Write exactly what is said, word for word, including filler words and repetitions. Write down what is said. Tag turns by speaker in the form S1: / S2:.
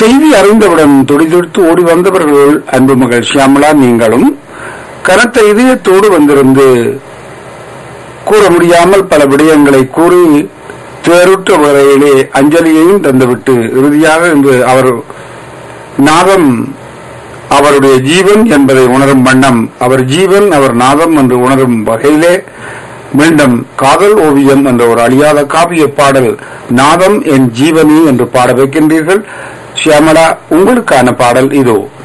S1: செய்தி அறிந்தவுடன் துடிதுடித்து ஓடி வந்தவர்கள் அன்பு மகள் ஷியாமலா, நீங்களும் கனத்த இதயத்தோடு வந்திருந்து கூற முடியாமல் பல விடயங்களை கூறி தேருற்ற வரையிலே அஞ்சலியையும் தந்துவிட்டு இறுதியாக இன்று அவர் நாதம் அவருடைய ஜீவன் என்பதை உணரும் வண்ணம், அவர் ஜீவன் அவர் நாதம் என்று உணரும் வகையிலே மீண்டும் காதல் ஓவியம் என்ற ஒரு அழியாத காவிய பாடல் நாதம் என் ஜீவனி என்று பாட வைக்கின்றீர்கள். ஷியாமலா, உங்களுக்கான பாடல் இதோ.